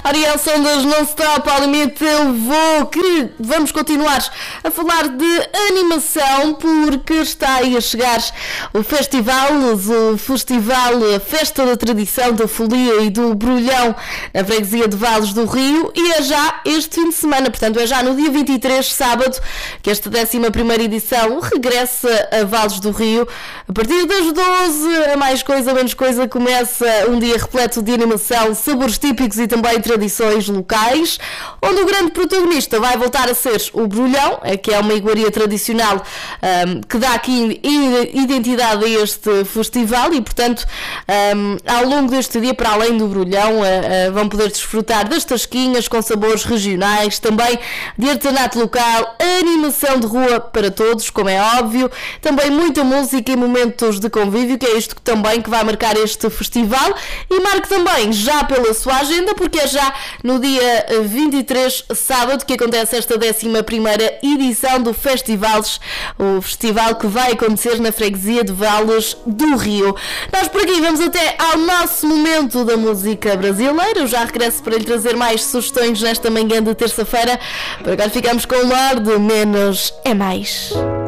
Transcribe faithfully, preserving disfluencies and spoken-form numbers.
Ariel Sondas, não stop ao limite, eu vou, que vamos continuar a falar de animação, porque está aí a chegar o festival, o festival a Festa da Tradição, da Folia e do Brulhão na freguesia de Vales do Rio, e é já este fim de semana, portanto é já no dia vinte e três, sábado, que esta décima primeira edição regressa a Vales do Rio. A partir das doze, a mais coisa, menos coisa, começa um dia repleto de animação, sabores típicos e também tradições locais, onde o grande protagonista vai voltar a ser o Brulhão, que é uma iguaria tradicional um, que dá aqui identidade a este festival e, portanto, um, ao longo deste dia, para além do Brulhão, uh, uh, vão poder desfrutar das tasquinhas com sabores regionais, também de artesanato local, animação de rua para todos, como é óbvio, também muita música e momentos de convívio, que é isto que também que vai marcar este festival, e marque também já pela sua agenda, porque é já no dia vinte e três, sábado, que acontece esta décima primeira edição do Festivales, o festival que vai acontecer na freguesia de Vales do Rio. Nós por aqui vamos até ao nosso momento da música brasileira. Eu já regresso para lhe trazer mais sugestões nesta manhã de terça-feira. Por agora ficamos com o Lorde, menos é mais.